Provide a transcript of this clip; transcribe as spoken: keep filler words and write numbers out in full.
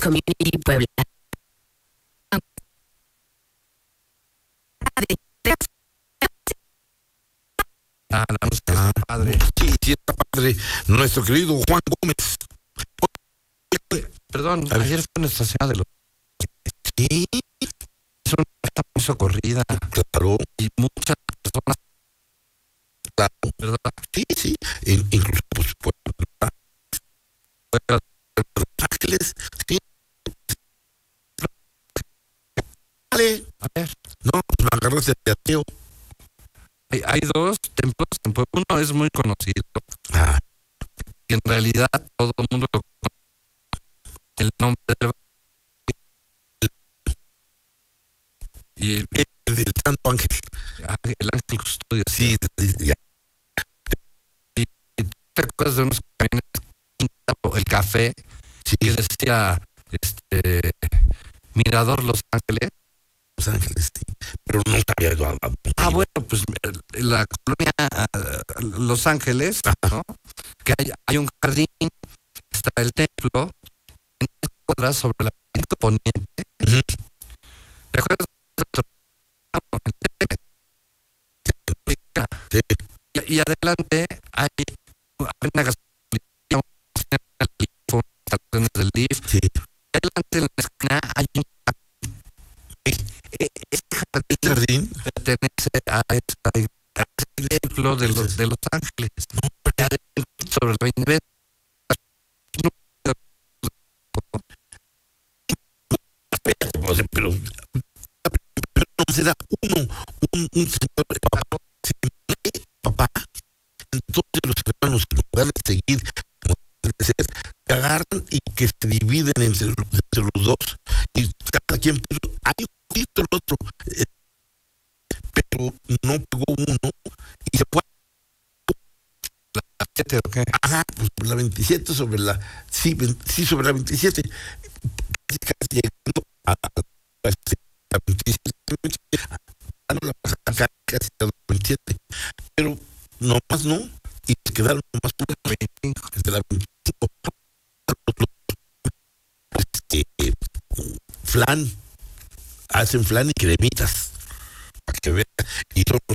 Community Puebla. Ah, la música Ah, está padre. Sí, sí, está padre. Nuestro querido Juan Gómez. Perdón, A ver. ayer fue nuestra cena de los... Sí, Es una fiesta muy socorrida claro, y muchas personas, claro. ¿verdad? Sí, sí. In- incluso, pues, pues, Fuera Los Ángeles. Sí, vale. A ver, No, pues me agarraste de ateo. hay, hay dos templos en Puebla. Uno es muy conocido Ah, y en realidad todo el mundo lo conoce. El nombre del... Y el, el del Santo Ángel. el ángel custodio. Sí, ya. ¿Te acuerdas de unos camiones, el café, Sí, que decía, este, Mirador Los Ángeles? Los Ángeles, sí. Pero nunca había ido a a- Ah, bueno, pues eh, la colonia ah, Los Ángeles, ¿no? Que hay, hay un jardín, está el templo, en tres cuadras sobre la pendiente poniente. Ujú. ¿Te acuerdas? Sí. Y, y adelante hay una gasolina, instalaciones del D I F. Sí. Adelante en la esquina hay un eh, este jardín El jardín. pertenece a esta a este templo de los, de Los Ángeles. Y adentro, sobre la veinte, O sea, pero, pero no será uno, un, un señor papá, sí, papá. Entonces los hermanos, en lugar de seguir como debe de ser, que agarran y que se dividen entre, los- entre los dos. Y cada quien, pero hay un poquito el otro, eh, pero no pegó uno y se fue. ¿qué te- qué? Ajá, pues por la veintisiete sobre la, sí, ven- sí, sobre la veintisiete, casi, casi llegando a, a este, la veintisiete, ah, no, la pasan acá, casi a la veintisiete, pero nomás no, y se quedaron nomás por la veinticinco, desde la veinticinco, este, flan, hacen flan y cremitas, para que vean, y son